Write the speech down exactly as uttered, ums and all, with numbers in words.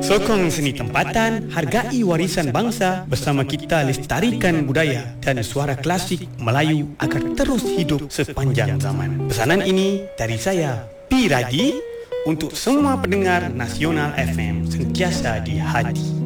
Sokong seni tempatan, hargai warisan bangsa. Bersama kita lestarikan budaya dan suara klasik Melayu agar terus hidup sepanjang zaman. Pesanan ini dari saya, P. Raji, untuk semua pendengar Nasional F M, sentiasa di hati.